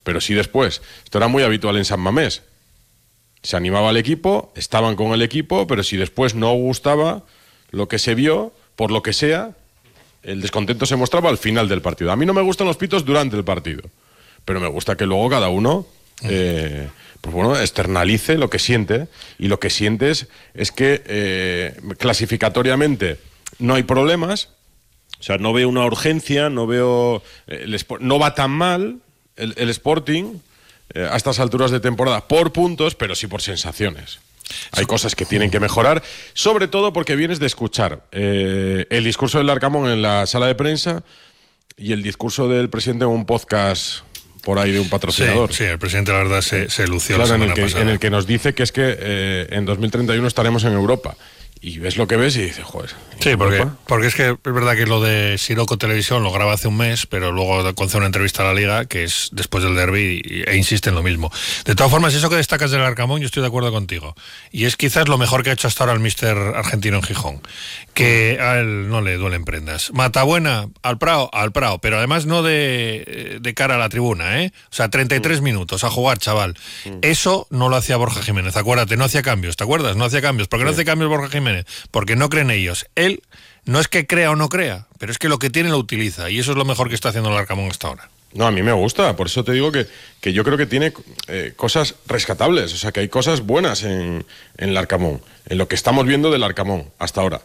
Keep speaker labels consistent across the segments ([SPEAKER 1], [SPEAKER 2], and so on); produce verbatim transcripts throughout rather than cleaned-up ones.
[SPEAKER 1] Pero sí después. Esto era muy habitual en San Mamés. Se animaba al equipo, estaban con el equipo, pero si después no gustaba lo que se vio, por lo que sea, el descontento se mostraba al final del partido. A mí no me gustan los pitos durante el partido, pero me gusta que luego cada uno eh, pues bueno, externalice lo que siente, y lo que sientes es que eh, clasificatoriamente no hay problemas, o sea, no veo una urgencia, no veo el, no va tan mal el, el Sporting eh, a estas alturas de temporada por puntos, pero sí por sensaciones. Hay cosas que tienen que mejorar, sobre todo porque vienes de escuchar eh, el discurso del Larcamón en la sala de prensa y el discurso del presidente en un podcast por ahí de un patrocinador.
[SPEAKER 2] Sí, sí, el presidente la verdad se, se lució
[SPEAKER 1] claro,
[SPEAKER 2] la semana
[SPEAKER 1] en el que,
[SPEAKER 2] pasada.
[SPEAKER 1] En el que nos dice que es que eh, en dos mil treinta y uno estaremos en Europa. Y ves lo que ves y dices, joder.
[SPEAKER 2] Sí, porque, porque es que es verdad que lo de Siroco Televisión lo graba hace un mes, pero luego concede una entrevista a la Liga, que es después del derbi, e insiste en lo mismo. De todas formas, eso que destacas del Larcamón, yo estoy de acuerdo contigo. Y es quizás lo mejor que ha hecho hasta ahora el míster argentino en Gijón. Que a él no le duelen prendas. Matabuena, al Prado, al Prado, pero además no de, de cara a la tribuna, ¿eh? O sea, treinta y tres minutos a jugar, chaval. Eso no lo hacía Borja Jiménez, acuérdate, no hacía cambios, ¿te acuerdas? No hacía cambios. ¿Por qué no hace cambios Borja Jiménez? Porque no creen ellos. Él no es que crea o no crea, pero es que lo que tiene lo utiliza, y eso es lo mejor que está haciendo el Larcamón hasta ahora.
[SPEAKER 1] No, a mí me gusta, por eso te digo que, que yo creo que tiene eh, cosas rescatables, o sea, que hay cosas buenas en, en Larcamón, en lo que estamos viendo del Larcamón hasta ahora.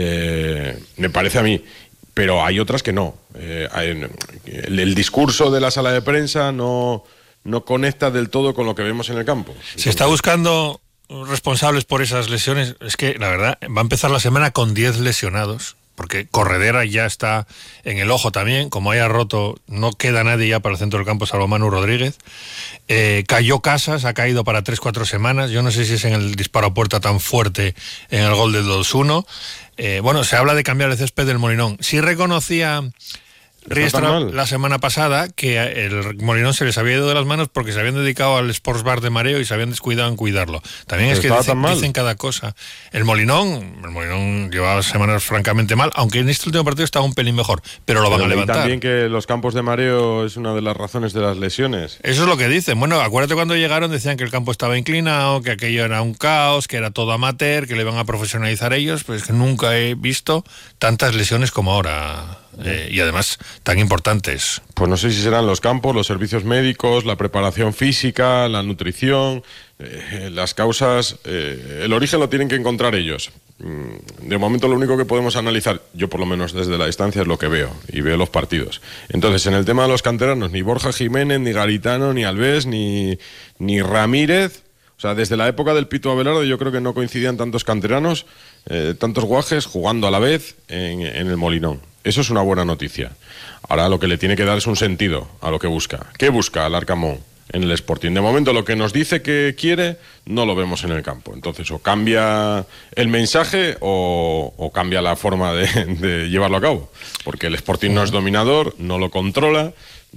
[SPEAKER 1] Eh, me parece a mí, pero hay otras que no. Eh, hay, el, el discurso de la sala de prensa no, no conecta del todo con lo que vemos en el campo. Entonces,
[SPEAKER 2] se está buscando responsables por esas lesiones. Es que la verdad va a empezar la semana con diez lesionados, porque Corredera ya está en el ojo también. Como haya roto, no queda nadie ya para el centro del campo salvo Manu Rodríguez. eh, cayó Casas, ha caído para tres cuatro semanas. Yo no sé si es en el disparo a puerta tan fuerte en el gol del dos uno. Eh, bueno, se habla de cambiar el césped del Molinón. Sí reconocía Riestra la semana pasada que el Molinón se les había ido de las manos porque se habían dedicado al Sports Bar de Mareo y se habían descuidado en cuidarlo. También es que dicen, dicen cada cosa. El Molinón, el Molinón llevaba semanas francamente mal, aunque en este último partido estaba un pelín mejor, pero lo van pero a levantar.
[SPEAKER 1] También que los campos de mareo es una de las razones de las lesiones.
[SPEAKER 2] Eso es lo que dicen. Bueno, acuérdate cuando llegaron decían que el campo estaba inclinado, que aquello era un caos, que era todo amateur, que le iban a profesionalizar ellos, pues que nunca he visto tantas lesiones como ahora. Eh, y además tan importantes.
[SPEAKER 1] Pues no sé si serán los campos, los servicios médicos, la preparación física, la nutrición, eh, las causas, eh, el origen lo tienen que encontrar ellos. De momento lo único que podemos analizar, yo por lo menos desde la distancia, es lo que veo, y veo los partidos. Entonces, en el tema de los canteranos, ni Borja Jiménez, ni Garitano, ni Alves, ni, ni Ramírez, o sea, desde la época del Pito Abelardo yo creo que no coincidían tantos canteranos, eh, tantos guajes jugando a la vez en, en el Molinón. Eso es una buena noticia. Ahora lo que le tiene que dar es un sentido a lo que busca. ¿Qué busca el Larcamón en el Sporting? De momento lo que nos dice que quiere no lo vemos en el campo. Entonces o cambia el mensaje o, o cambia la forma de, de llevarlo a cabo. Porque el Sporting no es dominador, no lo controla,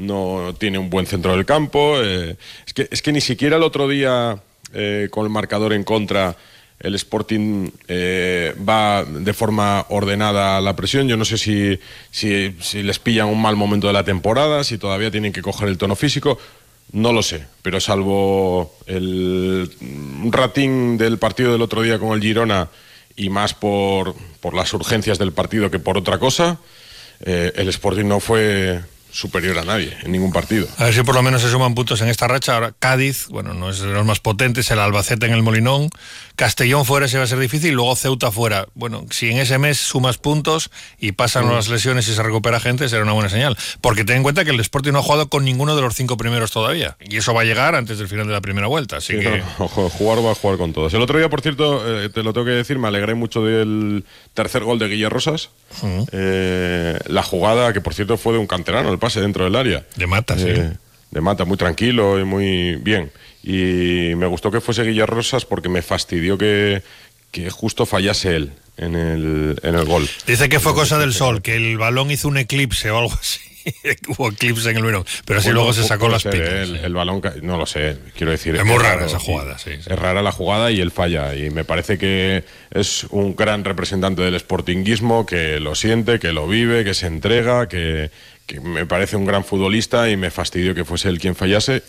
[SPEAKER 1] no tiene un buen centro del campo. Eh, es que, es que ni siquiera el otro día eh, con el marcador en contra el Sporting eh, va de forma ordenada a la presión. Yo no sé si, si, si les pillan un mal momento de la temporada, si todavía tienen que coger el tono físico, no lo sé, pero salvo el un ratín del partido del otro día con el Girona y más por, por las urgencias del partido que por otra cosa, eh, el Sporting no fue superior a nadie en ningún partido.
[SPEAKER 2] A ver si por lo menos se suman puntos en esta racha. Ahora Cádiz, bueno, no es de los más potentes, el Albacete en el Molinón, Castellón fuera se va a ser difícil, luego Ceuta fuera. Bueno, si en ese mes sumas puntos y pasan mm. las lesiones y se recupera gente, será una buena señal, porque ten en cuenta que el Sporting no ha jugado con ninguno de los cinco primeros todavía, y eso va a llegar antes del final de la primera vuelta, así sí, que...
[SPEAKER 1] No, ojo, jugar va a jugar con todos. El otro día, por cierto, eh, te lo tengo que decir, me alegré mucho del tercer gol de Guille Rosas, mm. eh, la jugada que por cierto fue de un canterano, el pase dentro del área.
[SPEAKER 2] De Mata, sí.
[SPEAKER 1] Eh, de Mata, muy tranquilo y muy bien. Y me gustó que fuese Guille Rosas porque me fastidió que, que justo fallase él en el, en el gol.
[SPEAKER 2] Dice que fue cosa del sol, que el balón hizo un eclipse o algo así. Hubo eclipse en el verano, pero así bueno, luego se sacó las pitas.
[SPEAKER 1] El, el balón, no lo sé, quiero decir.
[SPEAKER 2] Es muy rara raro, esa jugada, sí, sí.
[SPEAKER 1] Es rara la jugada y él falla. Y me parece que es un gran representante del sportinguismo, que lo siente, que lo vive, que se entrega, que, que me parece un gran futbolista y me fastidió que fuese él quien fallase.